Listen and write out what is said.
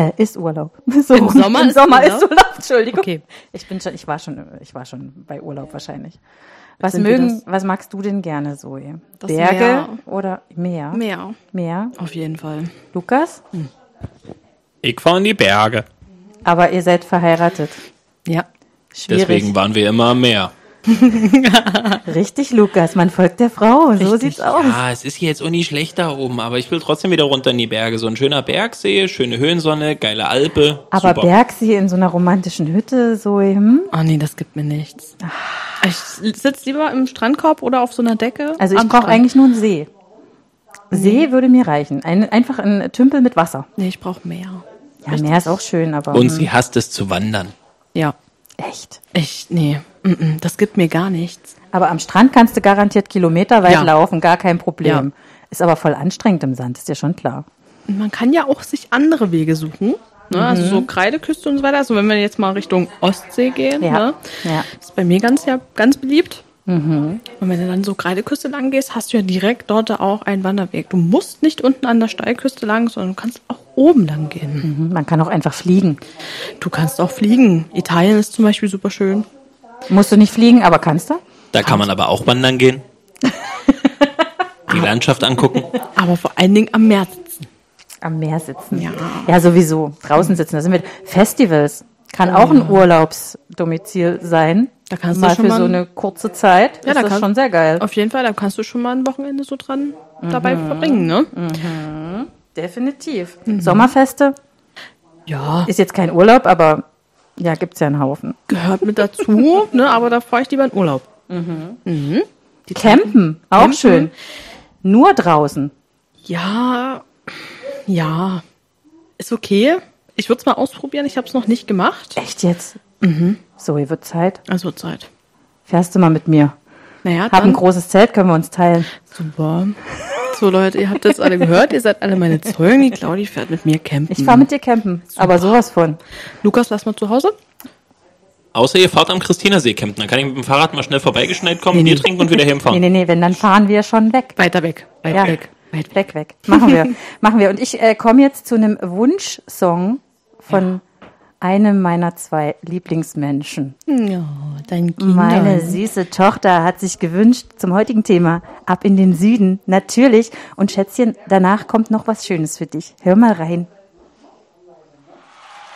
Ist Urlaub. So, Im Sommer ist Urlaub. Entschuldigung. Okay. Ich war schon bei Urlaub wahrscheinlich. Was magst du denn gerne, Zoe? Das Berge Meer. oder Meer? Meer? Auf jeden Fall. Lukas? Ich fahre in die Berge. Aber ihr seid verheiratet. Ja. Schwierig. Deswegen waren wir immer am Meer. Richtig, Lukas. Man folgt der Frau. So sieht's aus. Ja, es ist jetzt auch nicht schlecht da oben, aber ich will trotzdem wieder runter in die Berge. So ein schöner Bergsee, schöne Höhensonne, geile Alpe. Aber Super. Bergsee in so einer romantischen Hütte, Zoe, Oh nee, das gibt mir nichts. Ich sitze lieber im Strandkorb oder auf so einer Decke. Also ich am brauche Strand. eigentlich nur einen See. See würde mir reichen. Einfach ein Tümpel mit Wasser. Nee, ich brauche mehr. Ja, Meer ist auch schön, aber... Und sie hasst es zu wandern. Ja. Echt? Nee. Das gibt mir gar nichts. Aber am Strand kannst du garantiert kilometerweit Ja. laufen, gar kein Problem. Ja. Ist aber voll anstrengend im Sand, ist dir schon klar. Und man kann ja auch sich andere Wege suchen. Ne? Also so Kreideküste und so weiter. Also wenn wir jetzt mal Richtung Ostsee gehen, Ja. ne? Ja. Ist bei mir ganz beliebt. Und wenn du dann so Kreideküste lang gehst, hast du ja direkt dort auch einen Wanderweg. Du musst nicht unten an der Steilküste lang, sondern du kannst auch oben lang gehen. Man kann auch einfach fliegen. Du kannst auch fliegen. Italien ist zum Beispiel super schön. Musst du nicht fliegen, aber kannst du? Da kann man aber auch wandern gehen. Die Landschaft angucken. Aber vor allen Dingen am Meer sitzen. Am Meer sitzen. Ja. Ja, sowieso. Draußen sitzen. Da sind wir. Festivals kann auch ein Urlaubsdomizil sein. Da kannst du mal schon für mal- so eine kurze Zeit. Ja, ist da das kann- schon sehr geil. Auf jeden Fall, da kannst du schon mal ein Wochenende so dran dabei verbringen, ne? Definitiv. Sommerfeste Ja, ist jetzt kein Urlaub, aber ja, gibt's ja einen Haufen. gehört mit dazu, ne? Aber da fahre ich lieber in Urlaub. Campen, auch Campen. schön. Nur draußen. Ja, ist okay. Ich würde es mal ausprobieren. Ich habe es noch nicht gemacht. Echt jetzt? So, hier wird Zeit. Also Zeit. Fährst du mal mit mir? Naja, Hab ein dann großes Zelt, können wir uns teilen. super. So Leute, ihr habt das alle gehört. Ihr seid alle meine Zeugen. Die Claudi fährt mit mir campen. Ich fahre mit dir campen, aber sowas von. Lukas, lass mal zu Hause. Außer ihr fahrt am Christinersee campen. Dann kann ich mit dem Fahrrad mal schnell vorbeigeschneit kommen, Bier trinken und wieder heimfahren. Nee, wenn, dann fahren wir schon weg. Weiter weg. Ja, Weg. weg. Machen wir. Und ich komme jetzt zu einem Wunschsong von einem meiner 2 Lieblingsmenschen. Ja, dein Kind. Meine süße Tochter hat sich gewünscht zum heutigen Thema Ab in den Süden, natürlich. Und Schätzchen, danach kommt noch was Schönes für dich. Hör mal rein.